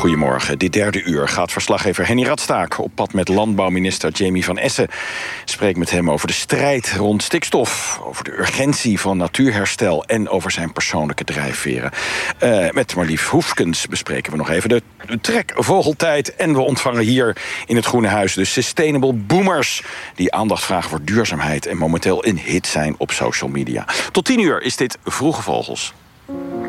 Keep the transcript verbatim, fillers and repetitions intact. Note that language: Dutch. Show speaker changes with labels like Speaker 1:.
Speaker 1: Goedemorgen. Dit derde uur gaat verslaggever Henny Radstaak op pad met landbouwminister Jamie van Essen. Spreekt met hem over de strijd rond stikstof, over de urgentie van natuurherstel en over zijn persoonlijke drijfveren. Uh, met Marlies Hoefkens bespreken we nog even de, de trekvogeltijd. En we ontvangen hier in het Groene Huis de Sustainable Boomers, die aandacht vragen voor duurzaamheid en momenteel een hit zijn op social media. Tot tien uur is dit Vroege Vogels.